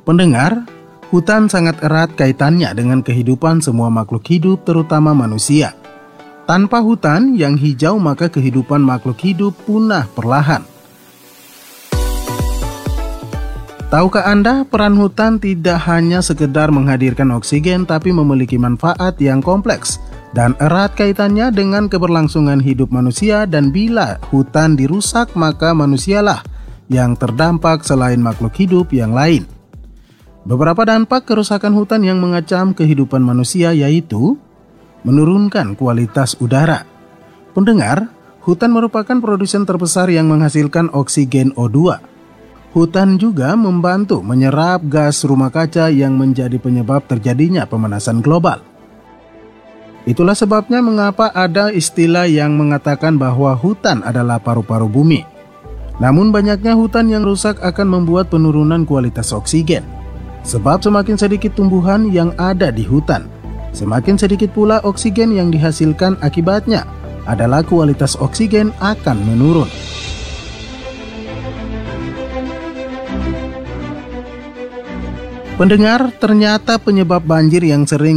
Pendengar, hutan sangat erat kaitannya dengan kehidupan semua makhluk hidup, terutama manusia. Tanpa hutan yang hijau, maka kehidupan makhluk hidup punah perlahan. Tahukah Anda, peran hutan tidak hanya sekedar menghadirkan oksigen, tapi memiliki manfaat yang kompleks dan erat kaitannya dengan keberlangsungan hidup manusia, dan bila hutan dirusak, maka manusialah yang terdampak selain makhluk hidup yang lain. Beberapa dampak kerusakan hutan yang mengancam kehidupan manusia yaitu menurunkan kualitas udara. Pendengar, hutan merupakan produsen terbesar yang menghasilkan oksigen O2. Hutan juga membantu menyerap gas rumah kaca yang menjadi penyebab terjadinya pemanasan global. Itulah sebabnya mengapa ada istilah yang mengatakan bahwa hutan adalah paru-paru bumi. Namun banyaknya hutan yang rusak akan membuat penurunan kualitas oksigen. Sebab semakin sedikit tumbuhan yang ada di hutan, semakin sedikit pula oksigen yang dihasilkan. Akibatnya adalah kualitas oksigen akan menurun. Pendengar, ternyata penyebab banjir yang sering